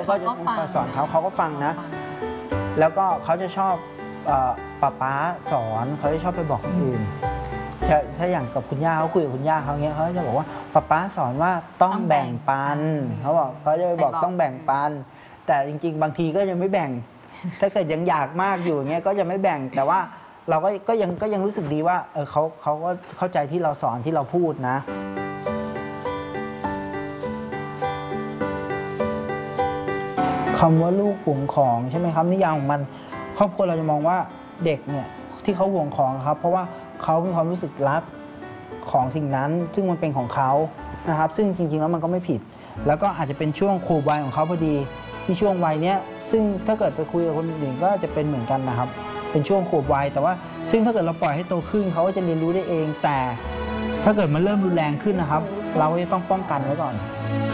ก็จะสอนเขาก็ฟังนะแล้วก็เขาจะชอบป๊าสอนเขาจะชอบไปบอกคนอื่นถ้าอย่างกับคุณย่าเขาคุยกับคุณย่าเขาเงี้ยเขาจะบอกว่าป๊าสอนว่าต้องแบ่งปันเขาบอกเขาจะไปบอกต้องแบ่งปันแต่จริงๆบางทีก็ยังไม่แบ่งถ้าเกิดยังอยากมากอยู่เงี้ยก็จะไม่แบ่งแต่ว่าเราก็ยังรู้สึกดีว่าเขาก็เข้าใจที่เราสอนที่เราพูดนะคำว่าลูกหวงของใช่ไหมครับนิยามของมันครอบครัวเราจะมองว่าเด็กเนี่ยที่เขาหวงของครับเพราะว่าเขามีความรู้สึกรักของสิ่งนั้นซึ่งมันเป็นของเขานะครับซึ่งจริงๆแล้วมันก็ไม่ผิดแล้วก็อาจจะเป็นช่วงขวบวัยของเขาพอดีที่ช่วงวัยเนี้ยซึ่งถ้าเกิดไปคุยกับคนอื่นก็จะเป็นเหมือนกันนะครับเป็นช่วงขวบวัยแต่ว่าซึ่งถ้าเกิดเราปล่อยให้โตขึ้นเขาก็จะเรียนรู้ได้เองแต่ถ้าเกิดมันเริ่มรุนแรงขึ้นนะครับเราก็จะต้องป้องกันไว้ก่อน